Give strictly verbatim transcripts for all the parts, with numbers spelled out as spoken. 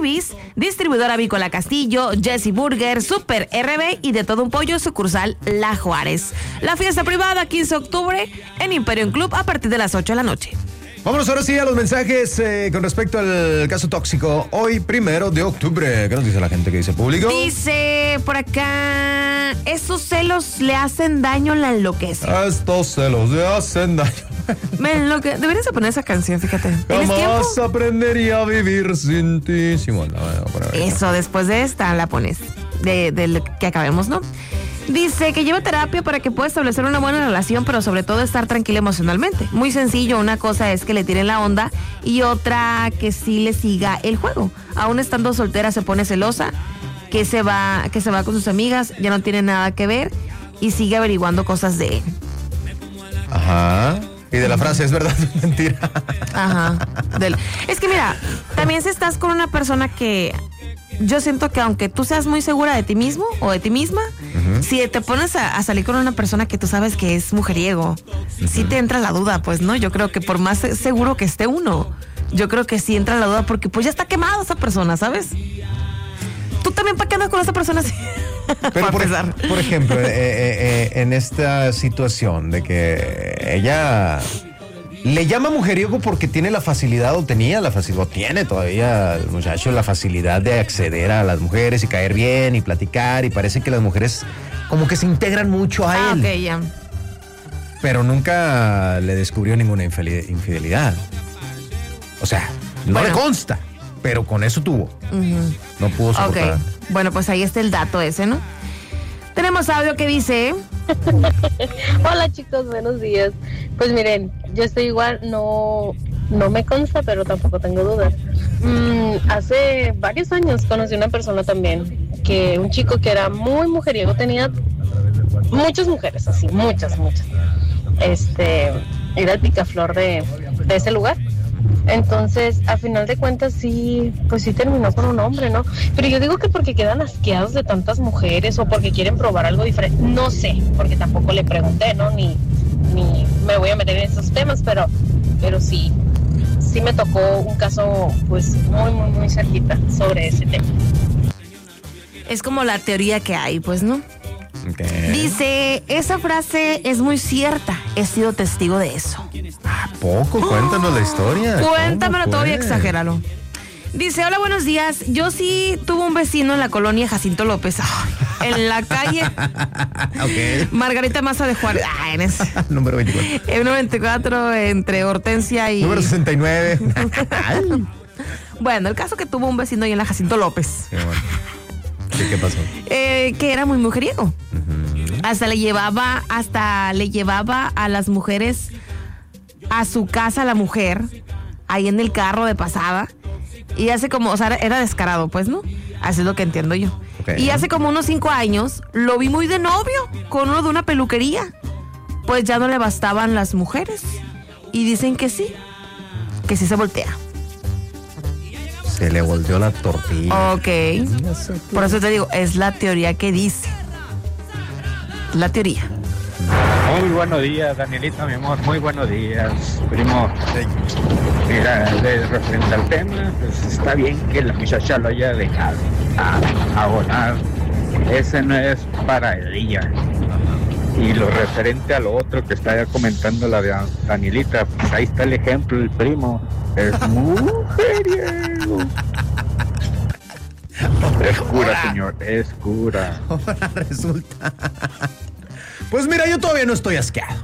Ibis, Distribuidora Avícola Castillo, Jesse Burger, Super R B y De Todo Un Pollo, sucursal La Juárez. La fiesta privada quince de octubre en Imperium Club a partir de las ocho de la noche. Vámonos ahora sí a los mensajes eh, con respecto al caso tóxico. Hoy, primero de octubre. ¿Qué nos dice la gente que dice público? Dice por acá, esos celos le hacen daño, la enloquece. Estos celos le hacen daño. Me enloque... Deberías de poner esa canción, fíjate. ¿Tienes Jamás tiempo? aprendería a vivir sin ti. Sí, bueno, bueno, Eso, después de esta la pones. De, de que acabemos, ¿no? Dice que lleva terapia para que pueda establecer una buena relación, pero sobre todo estar tranquila emocionalmente. Muy sencillo, una cosa es que le tiren la onda y otra que sí le siga el juego. Aún estando soltera se pone celosa, que se va, que se va con sus amigas, ya no tiene nada que ver y sigue averiguando cosas de él. Ajá. Y de la frase, ¿es verdad o es mentira? Ajá. Del, es que mira, también si estás con una persona que... Yo siento que aunque tú seas muy segura de ti mismo o de ti misma, uh-huh. si te pones a, a salir con una persona que tú sabes que es mujeriego, uh-huh. sí te entra la duda, pues, ¿no? Yo creo que por más seguro que esté uno, yo creo que sí entra la duda porque pues ya está quemada esa persona, ¿sabes? Tú también, ¿para qué andas con esa persona así? Pero por, por ejemplo, eh, eh, eh, en esta situación de que ella... Le llama mujeriego porque tiene la facilidad, o tenía la facilidad, o tiene todavía el muchacho la facilidad de acceder a las mujeres y caer bien y platicar, y parece que las mujeres como que se integran mucho a ah, él. Ok, ya. Pero nunca le descubrió ninguna infidelidad. O sea, no bueno. le consta, pero con eso tuvo. Uh-huh. No pudo soportar. Ok, bueno, pues ahí está el dato ese, ¿no? Tenemos audio que dice... Hola chicos, buenos días. Pues miren, yo estoy igual, no, no me consta, pero tampoco tengo dudas. Mm, hace varios años conocí una persona también, que un chico que era muy mujeriego, tenía muchas mujeres, así, muchas, muchas. Este, era el picaflor de, de ese lugar. Entonces, a final de cuentas, sí, pues sí terminó con un hombre, ¿no? Pero yo digo que porque quedan asqueados de tantas mujeres o porque quieren probar algo diferente, no sé, porque tampoco le pregunté, ¿no? Ni, ni me voy a meter en esos temas, pero, pero sí, sí me tocó un caso, pues, muy, muy, muy cerquita sobre ese tema. Es como la teoría que hay, pues, ¿no? Okay. Dice, esa frase es muy cierta, he sido testigo de eso. ¿A poco? Cuéntanos oh, la historia. Cuéntamelo todo y exagéralo. Dice, hola, buenos días. Yo sí tuve un vecino en la colonia Jacinto López, en la calle okay. Margarita Maza de Juárez. Ah, en ese. Número veinticuatro. En número veinticuatro, entre Hortensia y... Número sesenta y nueve. Bueno, el caso que tuvo un vecino ahí en la Jacinto López. Qué bueno. ¿Qué, qué pasó? Eh, que era muy mujeriego. Uh-huh. Hasta le llevaba, hasta le llevaba a las mujeres a su casa, la mujer, ahí en el carro de pasada. Y hace como, o sea, era descarado, pues, ¿no? Así es lo que entiendo yo. Okay. Y hace como unos cinco años lo vi muy de novio con uno de una peluquería. Pues ya no le bastaban las mujeres. Y dicen que sí, que sí se voltea. Se le volteó la tortilla. Ok. Por eso te digo, es la teoría que dice. La teoría. Muy buenos días, Danielita, mi amor. Muy buenos días, primo. Mira, de referente al tema, pues está bien que la muchacha lo haya dejado a, a volar. Ese no es para ella. Y lo referente a lo otro que está comentando la de Danielita, pues ahí está el ejemplo, el primo. Es mujeriego. Es cura, señor, es cura. Ahora resulta. Pues mira, yo todavía no estoy asqueado.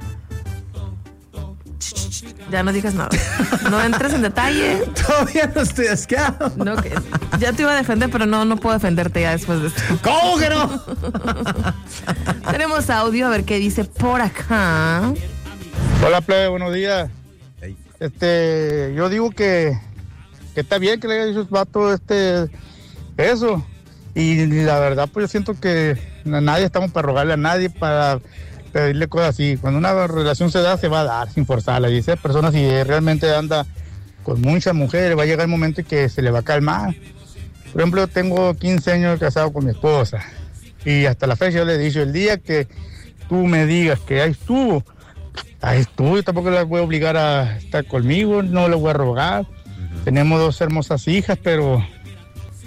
Ya no digas nada. No entres en detalle. Todavía no estoy asqueado. No, que ya te iba a defender, pero no, no puedo defenderte ya después de esto. ¿Cómo que no? Tenemos audio, a ver qué dice por acá. Hola, plebe, buenos días. Hey. Este, yo digo que, que está bien que le haya dicho el vato este, eso. Y la verdad, pues yo siento que nadie estamos para rogarle a nadie, para pedirle cosas así. Cuando una relación se da, se va a dar sin forzarla. Y esa persona, si realmente anda con muchas mujeres, va a llegar el momento en que se le va a calmar. Por ejemplo, yo tengo quince años casado con mi esposa. Y hasta la fecha yo le he dicho, el día que tú me digas que ahí estuvo, ahí estuvo. Yo tampoco la voy a obligar a estar conmigo, no le voy a rogar. Uh-huh. Tenemos dos hermosas hijas, pero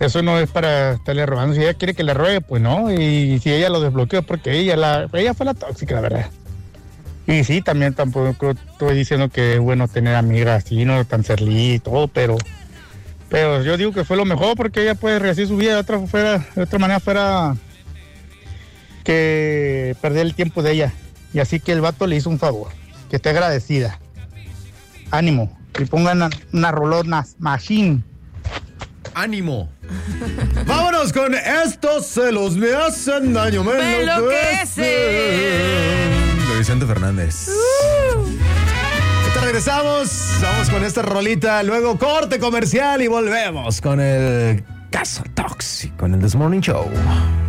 eso no es para estarle robando. Si ella quiere que le ruegue, pues no. Y si ella lo desbloqueó, porque ella la ella fue la tóxica, la verdad. Y sí, también tampoco estoy diciendo que es bueno tener amigas así, no tan serlí y todo, pero pero yo digo que fue lo mejor porque ella puede rehacer su vida de otra, fuera, de otra manera fuera que perder el tiempo de ella. Y así que el vato le hizo un favor, que esté agradecida. Ánimo, y pongan una rolona machine. ¡Ánimo! Vámonos con estos celos me hacen daño, me, Me enloquecen. De Vicente Fernández. Uh. Ahorita regresamos, vamos con esta rolita, luego corte comercial y volvemos con el caso tóxico en el This Morning Show.